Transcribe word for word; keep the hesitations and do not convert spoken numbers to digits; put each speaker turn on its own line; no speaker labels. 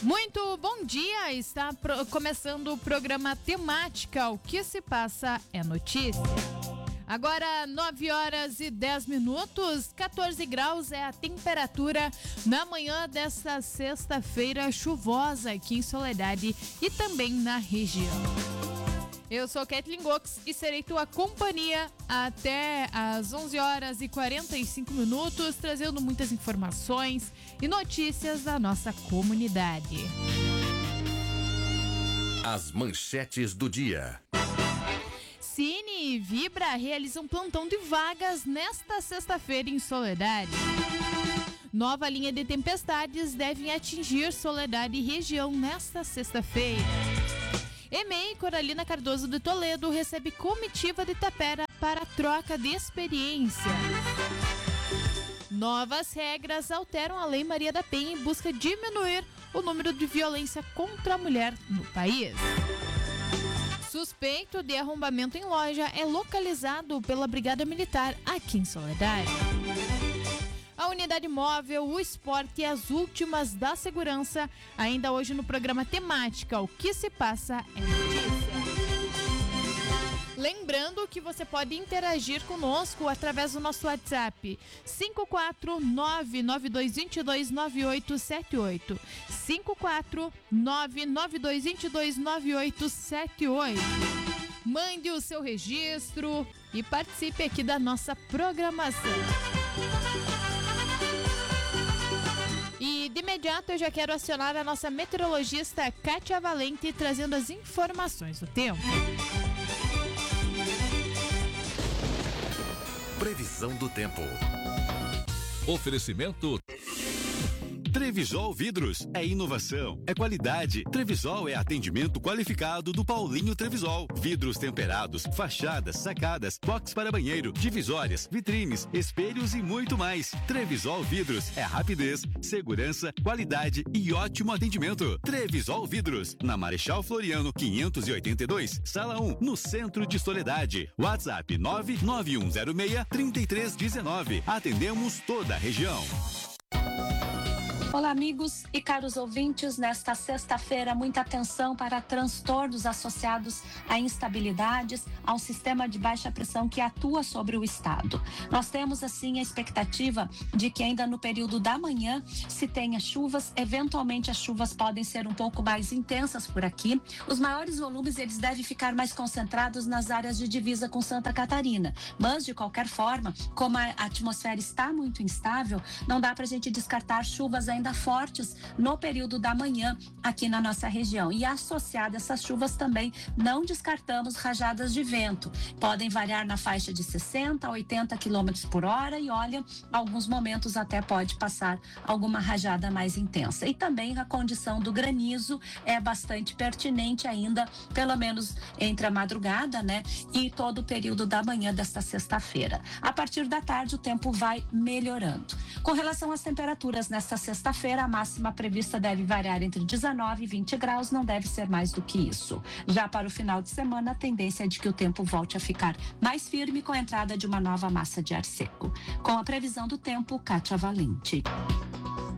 Muito bom dia, está pro, começando o programa Temática, o que se passa é notícia. Agora nove horas e dez minutos, quatorze graus é a temperatura na manhã desta sexta-feira chuvosa aqui em Soledade e também na região. Eu sou Kathleen Gox e serei tua companhia até às onze horas e quarenta e cinco minutos, trazendo muitas informações e notícias da nossa comunidade.
As manchetes do dia.
Cine e Vibra realizam plantão de vagas nesta sexta-feira em Soledade. Nova linha de tempestades devem atingir Soledade e região nesta sexta-feira. E M E I Coralina Cardoso de Toledo recebe comitiva de Itapera para troca de experiência. Novas regras alteram a Lei Maria da Penha em busca de diminuir o número de violência contra a mulher no país. Suspeito de arrombamento em loja é localizado pela Brigada Militar aqui em Soledade. A unidade móvel, o esporte e as últimas da segurança, ainda hoje no programa Temática, o que se passa é notícia. Lembrando que você pode interagir conosco através do nosso WhatsApp cinco quatro nove nove dois dois dois nove oito sete oito, cinco quatro nove nove dois dois nove oito sete oito. Mande o seu registro e participe aqui da nossa programação. E de imediato eu já quero acionar a nossa meteorologista Kátia Valente trazendo as informações do tempo.
Previsão do tempo.
Oferecimento Trevisol Vidros, é inovação, é qualidade. Trevisol é atendimento qualificado do Paulinho Trevisol. Vidros temperados, fachadas, sacadas, box para banheiro, divisórias, vitrines, espelhos e muito mais. Trevisol Vidros é rapidez, segurança, qualidade e ótimo atendimento. Trevisol Vidros, na Marechal Floriano quinhentos e oitenta e dois, sala um, no centro de Soledade. WhatsApp nove nove um zero seis, três três um nove. Atendemos toda a região.
Olá, amigos e caros ouvintes. Nesta sexta-feira, muita atenção para transtornos associados a instabilidades, ao sistema de baixa pressão que atua sobre o estado. Nós temos, assim, a expectativa de que ainda no período da manhã se tenha chuvas. Eventualmente, as chuvas podem ser um pouco mais intensas por aqui. Os maiores volumes, eles devem ficar mais concentrados nas áreas de divisa com Santa Catarina. Mas, de qualquer forma, como a atmosfera está muito instável, não dá para a gente descartar chuvas ainda fortes no período da manhã aqui na nossa região. E associado a essas chuvas também não descartamos rajadas de vento. Podem variar na faixa de sessenta a oitenta quilômetros por hora e olha, alguns momentos até pode passar alguma rajada mais intensa. E também a condição do granizo é bastante pertinente ainda, pelo menos entre a madrugada, né? E todo o período da manhã desta sexta-feira. A partir da tarde o tempo vai melhorando. Com relação às temperaturas nesta sexta-feira, a máxima prevista deve variar entre dezenove e vinte graus, não deve ser mais do que isso. Já para o final de semana, a tendência é de que o tempo volte a ficar mais firme com a entrada de uma nova massa de ar seco. Com a previsão do tempo, Kátia Valente.